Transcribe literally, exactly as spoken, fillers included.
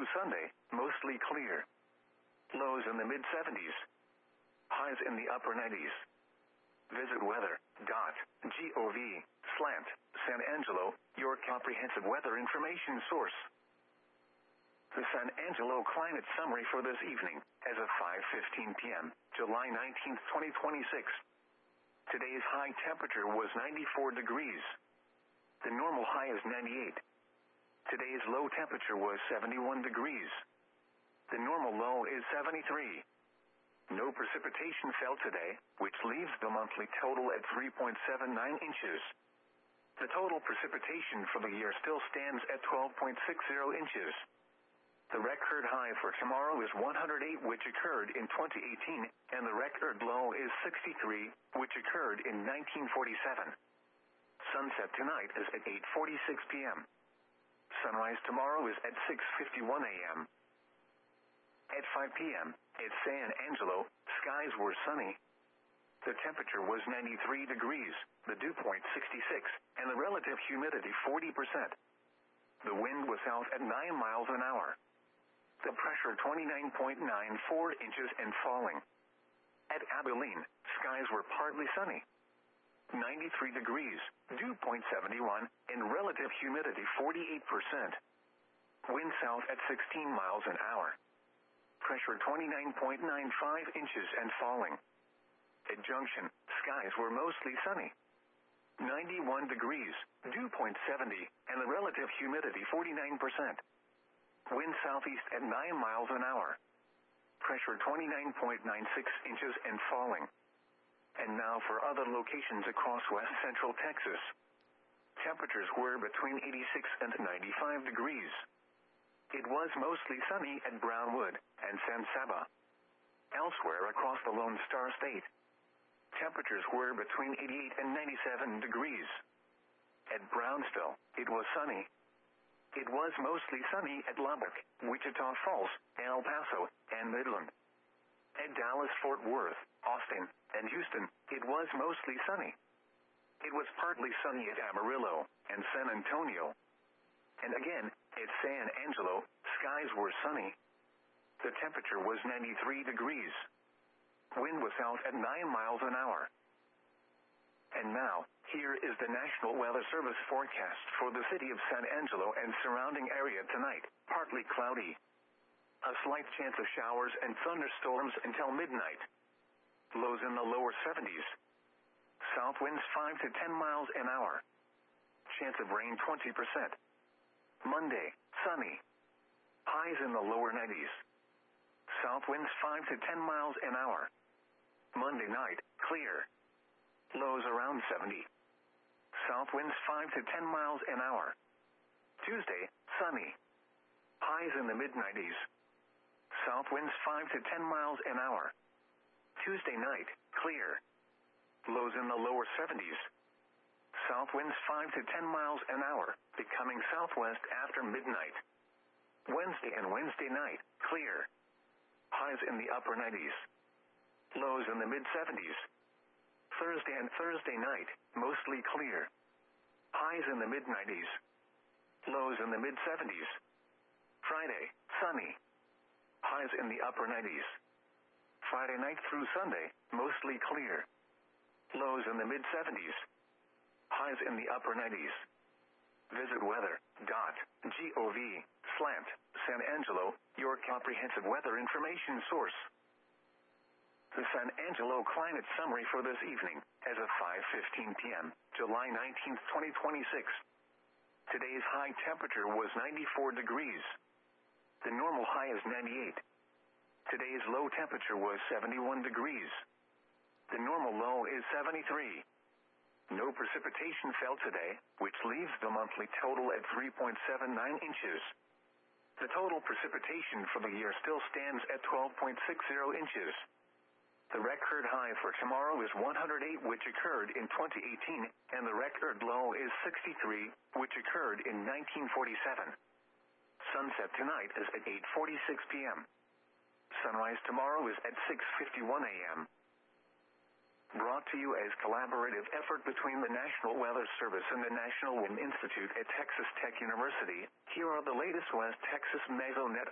through Sunday, mostly clear. Lows in the mid seventies. Highs in the upper nineties. Visit weather.gov slant San Angelo, your comprehensive weather information source. The San Angelo climate summary for this evening, as of five fifteen p.m., July nineteenth, twenty twenty-six. Today's high temperature was ninety-four degrees. The normal high is ninety-eight. Today's low temperature was seventy-one degrees. The normal low is seventy-three. No precipitation fell today, which leaves the monthly total at three point seven nine inches. The total precipitation for the year still stands at twelve point six zero inches. The record high for tomorrow is one hundred eight, which occurred in twenty eighteen, and the record low is sixty-three, which occurred in nineteen forty-seven. Sunset tonight is at eight forty-six p.m. Sunrise tomorrow is at six fifty-one a.m. At five p.m., at San Angelo, skies were sunny. The temperature was ninety-three degrees, the dew point sixty-six, and the relative humidity forty percent. The wind was south at nine miles an hour. The pressure twenty-nine point nine four inches and falling. At Abilene, skies were partly sunny. ninety-three degrees, dew point seventy-one, and relative humidity forty-eight percent. Wind south at sixteen miles an hour. Pressure twenty-nine point nine five inches and falling. At Junction, skies were mostly sunny. ninety-one degrees, dew point seventy, and the relative humidity forty-nine percent. Wind southeast at nine miles an hour. Pressure twenty-nine point nine six inches and falling. And now for other locations across west central Texas. Temperatures were between eighty-six and ninety-five degrees. It was mostly sunny at Brownwood and San Saba. Elsewhere across the Lone Star State, temperatures were between eighty-eight and ninety-seven degrees. At Brownsville, it was sunny. It was mostly sunny at Lubbock, Wichita Falls, El Paso, and Midland. At Dallas-Fort Worth, Austin, and Houston, it was mostly sunny. It was partly sunny at Amarillo and San Antonio. And again, at San Angelo, skies were sunny. The temperature was ninety-three degrees. Wind was south at nine miles an hour. And now, here is the National Weather Service forecast for the city of San Angelo and surrounding area tonight. Partly cloudy. A slight chance of showers and thunderstorms until midnight. Lows in the lower seventies. South winds five to ten miles an hour. Chance of rain twenty percent. Monday, sunny. Highs in the lower nineties. South winds five to ten miles an hour. Monday night, clear. Lows around seventy. South winds five to ten miles an hour. Tuesday, sunny. Highs in the mid nineties. South winds five to ten miles an hour. Tuesday night, clear. Lows in the lower seventies. South winds five to ten miles an hour, becoming southwest after midnight. Wednesday and Wednesday night, clear. Highs in the upper nineties. Lows in the mid seventies. Thursday and Thursday night, mostly clear. Highs in the mid nineties. Lows in the mid seventies. Friday, sunny. Highs in the upper nineties. Friday night through Sunday, mostly clear. Lows in the mid seventies. Highs in the upper nineties. Visit weather.gov slant San Angelo, your comprehensive weather information source. The San Angelo climate summary for this evening, as of five fifteen p.m., July nineteenth, twenty twenty-six. Today's high temperature was ninety-four degrees. The normal high is ninety-eight. Today's low temperature was seventy-one degrees. The normal low is seventy-three. No precipitation fell today, which leaves the monthly total at three point seven nine inches. The total precipitation for the year still stands at twelve point six zero inches. The record high for tomorrow is one hundred eight, which occurred in twenty eighteen, and the record low is sixty-three, which occurred in nineteen forty-seven. Sunset tonight is at eight forty-six p.m. Sunrise tomorrow is at six fifty-one a.m. Brought to you as collaborative effort between the National Weather Service and the National Wind Institute at Texas Tech University, here are the latest West Texas Mesonet